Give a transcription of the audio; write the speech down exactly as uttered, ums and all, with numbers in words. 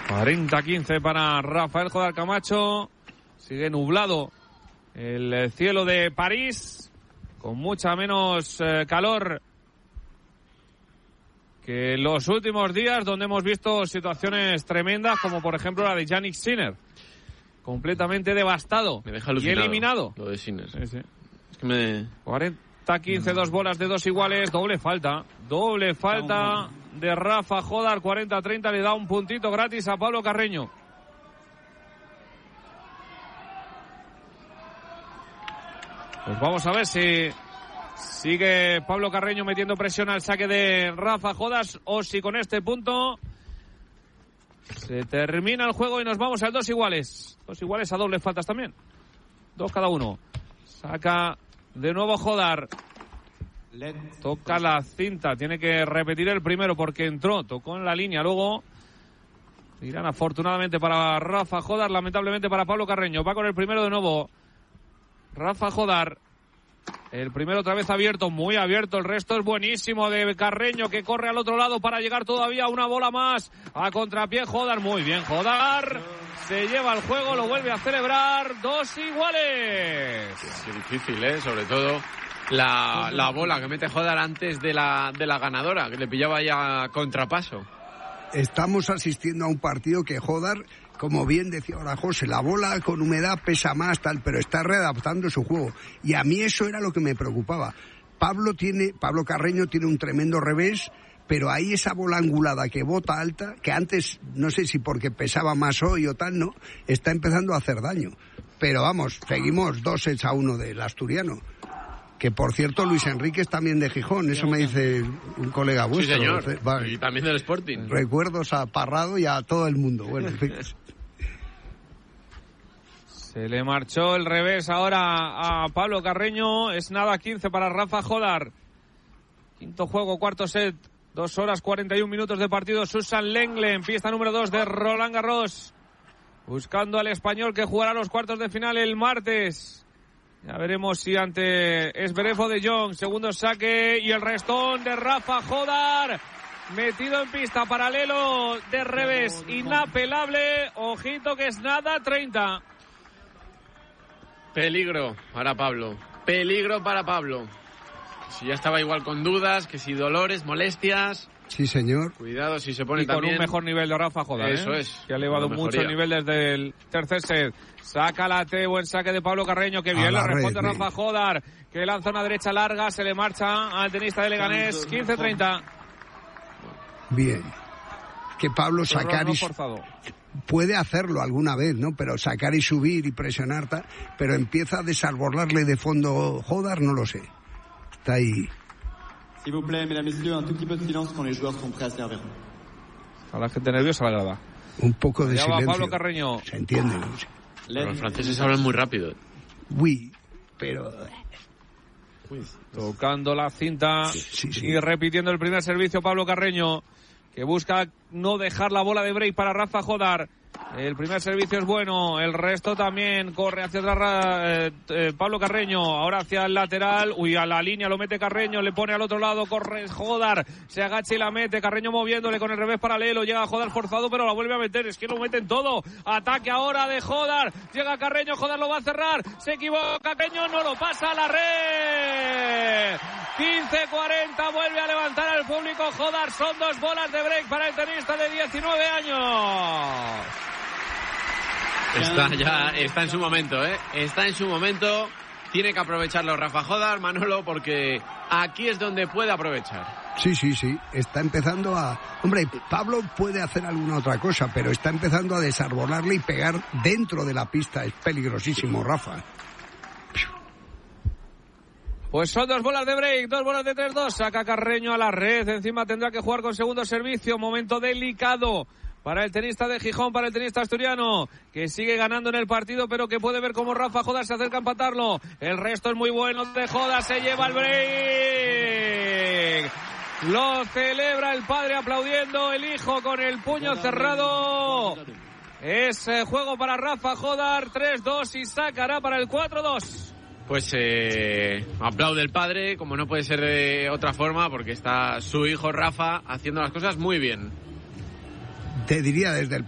cuarenta quince para Rafael Jodar Camacho. Sigue nublado el cielo de París, con mucha menos eh, calor que los últimos días, donde hemos visto situaciones tremendas, como por ejemplo la de Yannick Sinner, completamente devastado. Me deja y alucinado eliminado. Lo de Sinner. Sí, sí. Es que me... cuarenta quince, dos bolas de dos iguales, doble falta. Doble falta de Rafa Jodar, cuarenta treinta, le da un puntito gratis a Pablo Carreño. Pues vamos a ver si sigue Pablo Carreño metiendo presión al saque de Rafa Jodar, o si con este punto se termina el juego y nos vamos al dos iguales. Dos iguales a doble faltas también. Dos cada uno. Saca de nuevo Jodar. Toca la cinta. Tiene que repetir el primero porque entró. Tocó en la línea. Luego tiran afortunadamente para Rafa Jodar. Lamentablemente para Pablo Carreño. Va con el primero de nuevo Rafa Jodar. El primero otra vez abierto, muy abierto. El resto es buenísimo de Carreño, que corre al otro lado para llegar todavía a una bola más. A contrapié Jodar, muy bien Jodar. Se lleva el juego, lo vuelve a celebrar. Dos iguales. Es difícil, ¿eh? Sobre todo la, la bola que mete Jodar antes de la, de la ganadora, que le pillaba ya contrapaso. Estamos asistiendo a un partido que Jodar, como bien decía ahora José, la bola con humedad pesa más, tal, pero está readaptando su juego. Y a mí eso era lo que me preocupaba. Pablo tiene, Pablo Carreño tiene un tremendo revés, pero ahí esa bola angulada que bota alta, que antes, no sé si porque pesaba más hoy o tal, no, está empezando a hacer daño. Pero vamos, seguimos dos sets a uno del asturiano. Que por cierto, Luis Enrique es también de Gijón, eso me dice un colega vuestro. Sí, señor. Vale. Y también del Sporting. Recuerdos a Parrado y a todo el mundo. Bueno, en fin. Se le marchó el revés ahora a Pablo Carreño. Es nada, quince para Rafa Jodar. Quinto juego, cuarto set. Dos horas cuarenta y un minutos de partido. Susan Lenglen, pista número dos de Roland Garros. Buscando al español que jugará los cuartos de final el martes. Ya veremos si ante Zverev o de Jong. Segundo saque y el restón de Rafa Jodar. Metido en pista, paralelo de revés, inapelable. Ojito que es nada, treinta. Peligro para Pablo. Peligro para Pablo. Si ya estaba igual con dudas, que si dolores, molestias. Sí, señor. Cuidado si se pone y con también... un mejor nivel de Rafa Jodar. Eso ¿eh? es. Que ha elevado mucho el nivel desde el tercer set. Saca la T, buen saque de Pablo Carreño, que bien le responde red, Rafa Jodar, que lanza una derecha larga, se le marcha al tenista de Leganés, quince treinta. Bien. Que Pablo sacar y puede hacerlo alguna vez, ¿no? Pero sacar y subir y presionar, tal, pero empieza a desarbolarle de fondo Jodar, no lo sé. Está ahí. S'il vous plaît, mesdames et messieurs, un tout petit peu de silence quand les joueurs sont prêts à servir. A la gente nerviosa la grada. Un poco de allá silencio. Va Pablo Carreño. Se entiende, ¿no? Pero los franceses hablan muy rápido. Uy, pero... Uy, tocando la cinta sí, sí, sí. y repitiendo el primer servicio Pablo Carreño, que busca no dejar la bola de break para Rafa Jodar. El primer servicio es bueno, el resto también. Corre hacia atrás eh, eh, Pablo Carreño, ahora hacia el lateral. Uy, a la línea lo mete Carreño, le pone al otro lado, corre Jodar, se agacha y la mete. Carreño moviéndole con el revés paralelo, llega Jodar forzado, pero la vuelve a meter. Es que lo meten todo. Ataque ahora de Jodar, llega Carreño, Jodar lo va a cerrar, se equivoca Carreño, no lo pasa a la red. quince cuarenta, vuelve a levantar al público Jodar. Son dos bolas de break para el tenista de diecinueve años. Está ya, está en su momento, ¿eh? Está en su momento. Tiene que aprovecharlo Rafa Jodar, Manolo, porque aquí es donde puede aprovechar. Sí, sí, sí. Está empezando a... Hombre, Pablo puede hacer alguna otra cosa, pero está empezando a desarbolarle y pegar dentro de la pista. Es peligrosísimo, Rafa. Pues son dos bolas de break, dos bolas de tres dos. Saca Carreño a la red. Encima tendrá que jugar con segundo servicio. Momento delicado para el tenista de Gijón, para el tenista asturiano, que sigue ganando en el partido, pero que puede ver cómo Rafa Jodar se acerca a empatarlo. El resto es muy bueno de Jodar, se lleva el break. Lo celebra el padre aplaudiendo, el hijo con el puño cerrado. Es juego para Rafa Jodar, tres dos y sacará para el cuatro dos. Pues eh, aplaude el padre, como no puede ser de otra forma, porque está su hijo Rafa haciendo las cosas muy bien. Te diría desde el